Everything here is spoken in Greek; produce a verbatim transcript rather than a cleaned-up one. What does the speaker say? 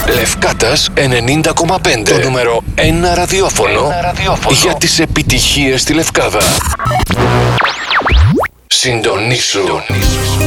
Λευκάτας ενενήντα κόμμα πέντε. Το νούμερο ένα ραδιόφωνο, ένα ραδιόφωνο για τις επιτυχίες στη Λευκάδα. Συντονίσου.